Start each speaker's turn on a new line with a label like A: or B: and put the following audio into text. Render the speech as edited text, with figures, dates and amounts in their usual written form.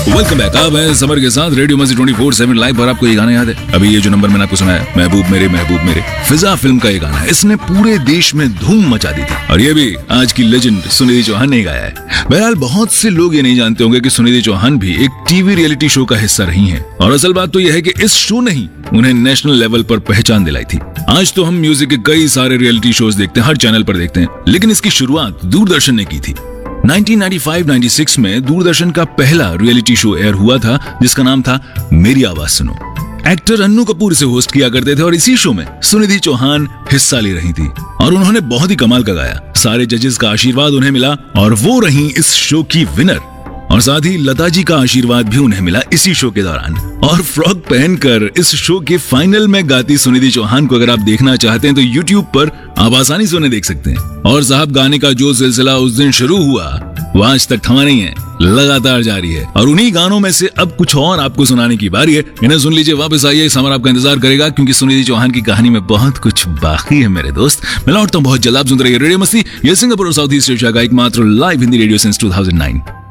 A: Welcome back. आप हैं summer के साथ रेडियो मस्ती 24/7 लाइव। और आपको ये गाना याद है? अभी ये जो नंबर मैंने आपको सुनाया, महबूब मेरे फिजा फिल्म का ये गाना है। इसने पूरे देश में धूम मचा दी थी और ये भी आज की लेजेंड सुनिधि चौहान ने गाया है। बहरहाल बहुत से लोग ये नहीं जानते होंगे कि सुनिधि चौहान भी एक टीवी रियलिटी शो का हिस्सा रही हैं। और असल बात तो यह है कि इस शो ने ही उन्हें नेशनल लेवल पर पहचान दिलाई थी। आज तो हम म्यूजिक के कई सारे रियलिटी शोज देखते हैं, हर चैनल पर देखते हैं, लेकिन इसकी शुरुआत दूरदर्शन ने की थी। 1995-96 में दूरदर्शन का पहला रियलिटी शो एयर हुआ था जिसका नाम था मेरी आवाज सुनो। एक्टर अन्नू कपूर से होस्ट किया करते थे और इसी शो में सुनिधि चौहान हिस्सा ले रही थी और उन्होंने बहुत ही कमाल का गाया। सारे जजेस का आशीर्वाद उन्हें मिला और वो रही इस शो की विनर। और साथ ही लता जी का आशीर्वाद भी उन्हें मिला इसी शो के दौरान। और फ्रॉक पहनकर इस शो के फाइनल में गाती सुनिधि चौहान को अगर आप देखना चाहते हैं तो यूट्यूब पर आप आसानी से उन्हें देख सकते हैं। और साहब गाने का जो सिलसिला उस दिन शुरू हुआ वो आज तक थमा नहीं है, लगातार जारी है। और उन्हीं गानों में से अब कुछ और आपको सुनाने की बारी है। इन्हें सुन लीजिए, वापस आइए। समर आपका इंतजार करेगा क्योंकि सुनिधि चौहान की कहानी में बहुत कुछ बाकी है मेरे दोस्त। मैं लौटता हूं बहुत जल्द। आप सुन रहे रेडियो मस्ती, ये सिंगापुर और साउथ ईस्ट एशिया का एकमात्र लाइव हिंदी रेडियो सिंस 2009।